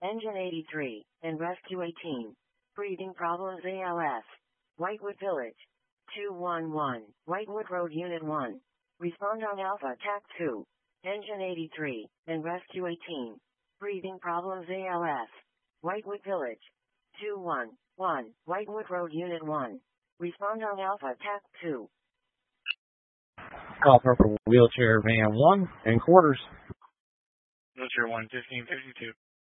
Engine 83, and Rescue 18. Breathing problems ALS. Whitewood Village. 211, Whitewood Road Unit 1. Respond on Alpha TAC 2. Engine 83, and Rescue 18. Breathing problems ALS. Whitewood Village. 211, Whitewood Road Unit 1. Respond on Alpha TAC 2. Call for wheelchair van 1 and quarters. Wheelchair 1, 1552.